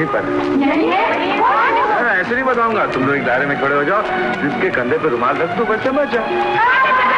यहीं पर। ऐसे नहीं बताऊंगा, तुम लोग एक दायरे में खड़े हो जाओ, जिसके कंधे पे रुमाल रख दो, बच्चा बच जाओ।